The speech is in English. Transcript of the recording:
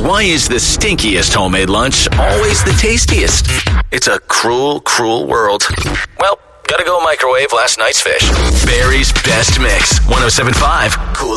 Why is the stinkiest homemade lunch always the tastiest? It's a cruel, cruel world. Well, gotta go microwave last night's fish. Barry's Best Mix, 107.5 Cool